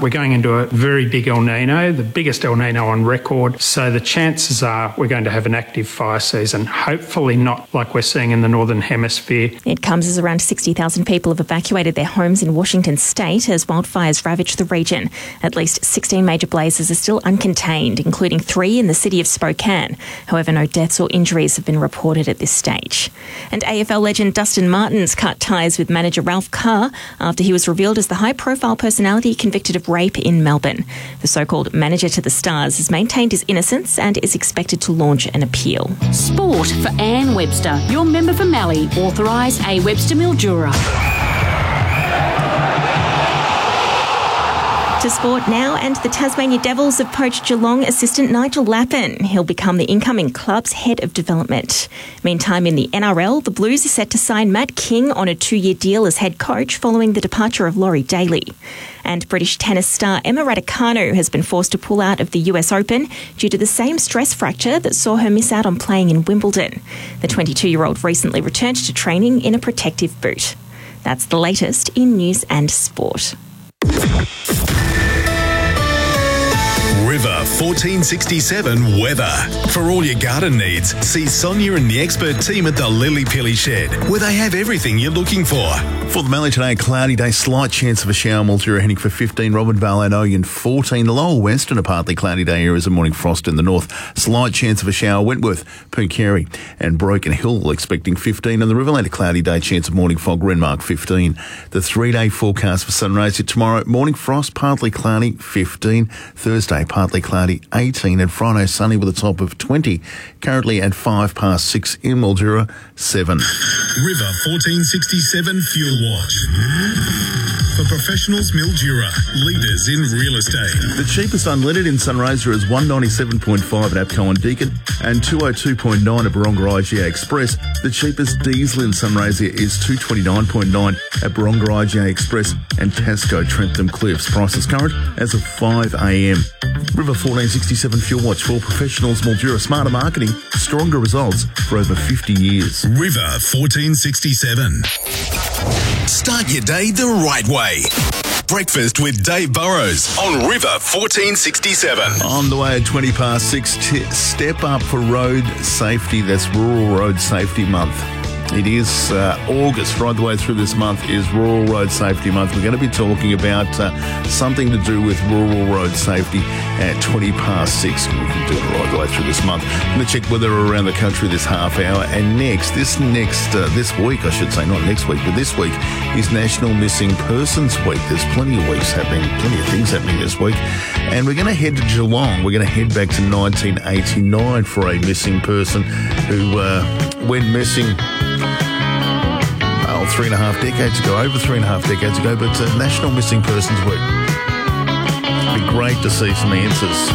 We're going into a very big El Nino, the biggest El Nino on record. So the chances are we're going to have an active fire season, hopefully not like we're seeing in the Northern Hemisphere. It comes as around 60,000 people have evacuated their homes in Washington state as wildfires ravage the region. At least 16 major blazes are still uncontained, including 3 in the city of Spokane. However, no deaths or injuries have been reported at this stage. And AFL legend Dustin Martin's cut ties with manager Ralph Carr after he was revealed as the high-profile personality convicted of rape in Melbourne. The so-called manager to the Stars has maintained his innocence and is expected to launch an appeal. Sport for Anne Webster, your member for Mallee, authorised A. Webster Mildura. To sport now, and the Tasmania Devils have poached Geelong assistant Nigel Lappin. He'll become the incoming club's head of development. Meantime, in the NRL, the Blues are set to sign Matt King on a 2-year deal as head coach following the departure of Laurie Daly. And British tennis star Emma Raducanu has been forced to pull out of the US Open due to the same stress fracture that saw her miss out on playing in Wimbledon. The 22-year-old recently returned to training in a protective boot. That's the latest in news and sport. River 1467 weather. For all your garden needs, see Sonia and the expert team at the Lily Pilly Shed, where they have everything you're looking for. For the Mallee today, cloudy day, slight chance of a shower. Mildura heading for 15, Robinvale and Oyen 14. The lower western, a partly cloudy day areas of morning frost in the north. Slight chance of a shower. Wentworth, Pooncarie and Broken Hill expecting 15. And the Riverland, a cloudy day, chance of morning fog. Renmark 15. The 3-day forecast for sunrise tomorrow, morning frost, partly cloudy 15. Thursday, partly cloudy 18. And Friday, sunny with a top of 20. Currently at 6:05 in Mildura 7. River 1467 Fuel Watch. For professionals, Mildura, leaders in real estate. The cheapest unleaded in Sunraysia is $197.5 at APCO and Deakin and $202.9 at Baronga IGA Express. The cheapest diesel in Sunraysia is $229.9 at Baronga IGA Express and Tasco Trentham Cliffs. Prices current as of 5 a.m. River 1467 Fuel Watch for professionals, Mildura. Smarter marketing, stronger results for over 50 years. River 1467. Start your day the right way. Breakfast with Dave Burrows on River 1467. On the way at 6:20, step up for road safety. That's Rural Road Safety Month. It is August, right the way through this month is Rural Road Safety Month. We're going to be talking about something to do with rural road safety at 6:20. We can do it right the way through this month. I'm going to check weather around the country this half hour. And this week, I should say, not next week, but this week is National Missing Persons Week. There's plenty of weeks happening, plenty of things happening this week. And we're going to head to Geelong. We're going to head back to 1989 for a missing person who went missing 3.5 decades ago, over 3.5 decades ago, but National Missing Persons Week. It'd be great to see some answers.